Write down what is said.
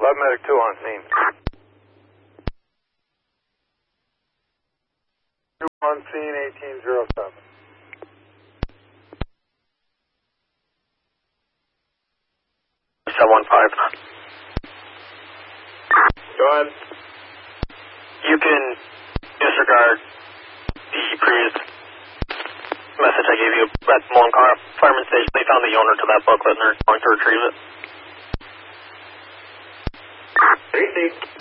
Lab Medic 2 on scene. 2 on scene, 1807. Go ahead. You can disregard the previous message I gave you at Mullencar Fireman Station. They found the owner to that booklet and they're going to retrieve it. 3C.